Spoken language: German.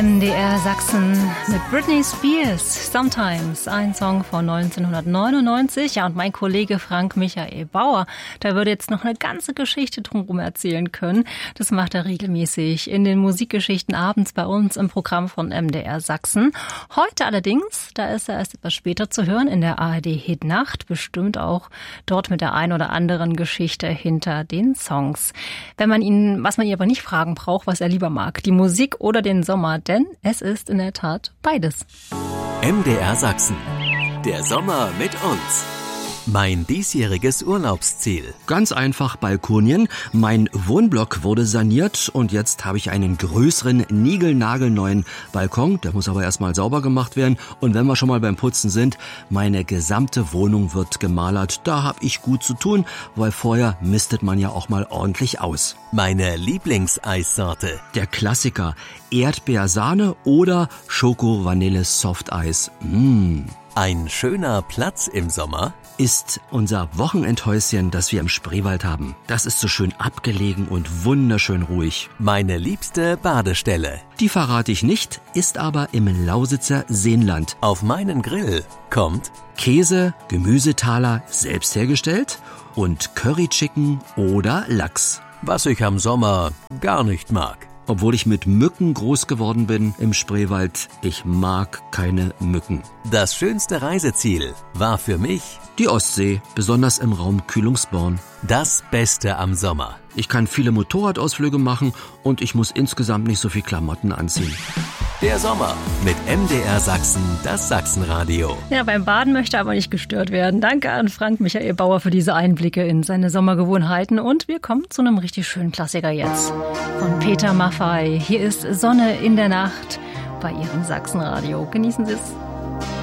MDR Sachsen mit Britney Spears, Sometimes, ein Song von 1999. Ja, und mein Kollege Frank Michael Bauer, der würde jetzt noch eine ganze Geschichte drumherum erzählen können. Das macht er regelmäßig in den Musikgeschichten abends bei uns im Programm von MDR Sachsen. Heute allerdings, da ist er erst etwas später zu hören in der ARD Hitnacht, bestimmt auch dort mit der ein oder anderen Geschichte hinter den Songs. Was man ihn aber nicht fragen braucht, was er lieber mag, die Musik oder den Sommer, denn es ist in der Tat beides. MDR Sachsen. Der Sommer mit uns. Mein diesjähriges Urlaubsziel. Ganz einfach Balkonien. Mein Wohnblock wurde saniert und jetzt habe ich einen größeren, niegelnagelneuen Balkon. Der muss aber erstmal sauber gemacht werden. Und wenn wir schon mal beim Putzen sind, meine gesamte Wohnung wird gemalert. Da habe ich gut zu tun, weil vorher mistet man ja auch mal ordentlich aus. Meine Lieblingseissorte. Der Klassiker Erdbeersahne oder Schoko-Vanille-Softeis. Ein schöner Platz im Sommer ist unser Wochenendhäuschen, das wir im Spreewald haben. Das ist so schön abgelegen und wunderschön ruhig. Meine liebste Badestelle. Die verrate ich nicht, ist aber im Lausitzer Seenland. Auf meinen Grill kommt Käse, Gemüsetaler selbst hergestellt und Curry Chicken oder Lachs. Was ich am Sommer gar nicht mag. Obwohl ich mit Mücken groß geworden bin im Spreewald, ich mag keine Mücken. Das schönste Reiseziel war für mich die Ostsee, besonders im Raum Kühlungsborn. Das Beste am Sommer. Ich kann viele Motorradausflüge machen und ich muss insgesamt nicht so viel Klamotten anziehen. Der Sommer mit MDR Sachsen, das Sachsenradio. Ja, beim Baden möchte aber nicht gestört werden. Danke an Frank Michael Bauer für diese Einblicke in seine Sommergewohnheiten. Und wir kommen zu einem richtig schönen Klassiker jetzt. Von Peter Maffay. Hier ist Sonne in der Nacht bei Ihrem Sachsenradio. Genießen Sie es.